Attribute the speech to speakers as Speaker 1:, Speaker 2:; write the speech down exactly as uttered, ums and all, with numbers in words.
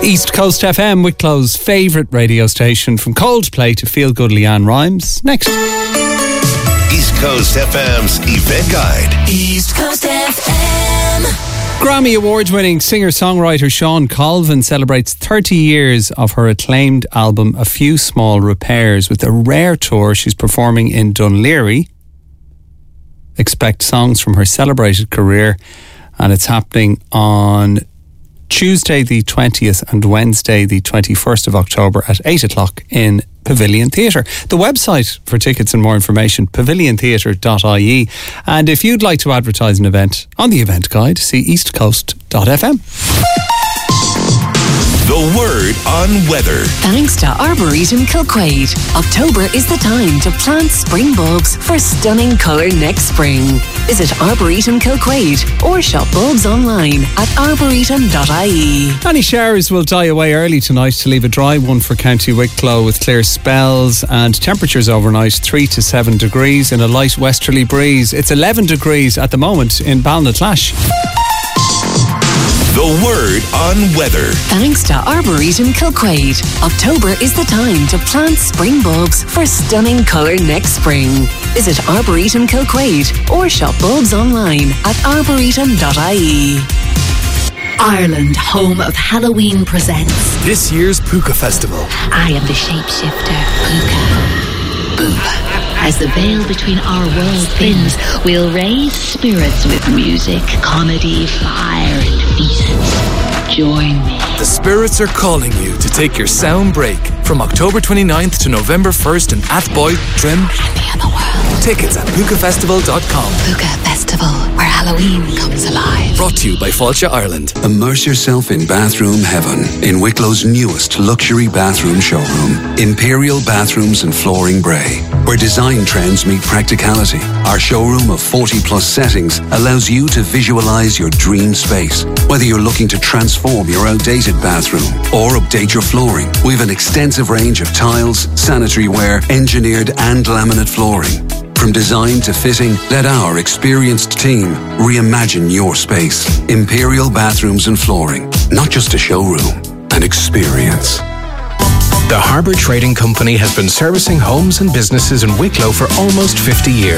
Speaker 1: East Coast F M, Wicklow's favourite radio station. From Coldplay to Feel Good Leanne Rhymes. Next.
Speaker 2: East Coast F M's event guide.
Speaker 3: East Coast F M.
Speaker 1: Grammy Award-winning singer-songwriter Sean Colvin celebrates thirty years of her acclaimed album A Few Small Repairs with a rare tour. She's performing in Dunleary. Expect songs from her celebrated career, and it's happening on Tuesday the twentieth and Wednesday the twenty-first of October at eight o'clock in Pavilion Theatre. The website for tickets and more information, pavilion theatre dot I E. And if you'd like to advertise an event on the event guide, see east coast dot f m.
Speaker 2: The word on weather.
Speaker 3: Thanks to Arboretum Kilquade. October is the time to plant spring bulbs for stunning colour next spring. Visit Arboretum Kilquade or shop bulbs online at arboretum dot I E.
Speaker 1: Any showers will die away early tonight to leave a dry one for County Wicklow with clear spells, and temperatures overnight three to seven degrees in a light westerly breeze. It's eleven degrees at the moment in Ballinatlash.
Speaker 2: The word on weather.
Speaker 3: Thanks to Arboretum Kilquade. October is the time to plant spring bulbs for stunning colour next spring. Visit Arboretum Kilquade or shop bulbs online at arboretum dot I E.
Speaker 4: Ireland, home of Halloween, presents
Speaker 5: this year's Puka Festival.
Speaker 4: I am the shapeshifter, Puka. Boop. As the veil between our worlds thins, we'll raise spirits with music, comedy, fire, and feasts. Join me.
Speaker 5: The spirits are calling you to take your sound break from October twenty-ninth to November first in Athboy, Trim.
Speaker 4: And the other world.
Speaker 5: Tickets at puka festival dot com.
Speaker 4: Puka Festival, where Halloween comes alive.
Speaker 5: Brought to you by Fáilte Ireland.
Speaker 6: Immerse yourself in bathroom heaven in Wicklow's newest luxury bathroom showroom, Imperial Bathrooms and Flooring Bray, where design trends meet practicality. Our showroom of forty plus settings allows you to visualize your dream space. Whether you're looking to transform your outdated bathroom or update your flooring, we have an extensive range of tiles, sanitary ware, engineered and laminate flooring. From design to fitting, let our experienced team reimagine your space. Imperial Bathrooms and Flooring, not just a showroom, an experience.
Speaker 7: The Harbour Trading Company has been servicing homes and businesses in Wicklow for almost fifty years.